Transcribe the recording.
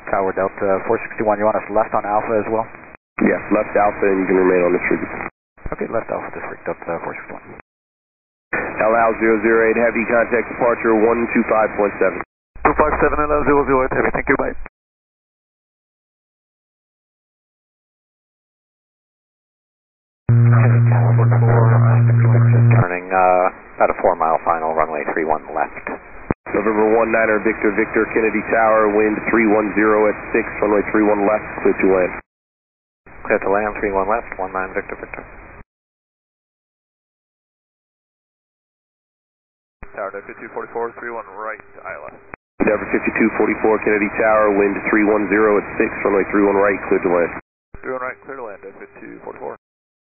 Tower Delta 461, you want us left on Alpha as well? Yes, left Alpha and you can remain on this frequency. Okay, left Alpha to Delta 461. El Al 008 Heavy, contact departure 125.7. 257 El Al 008 Heavy, thank you, bye. Heavy Tower 4, just turning about a 4-mile final, runway 31 left. November 19er Victor Victor Kennedy Tower, wind 310 at 6, runway 31 left, clear to land. Clear to land, 31 left, 19 Victor Victor. Tower Delta 5244, 31 right, Isla. Endeavor 5244 Kennedy Tower, wind 310 at 6, runway 31 right, clear to land. 31 right, clear to land, Delta 5244.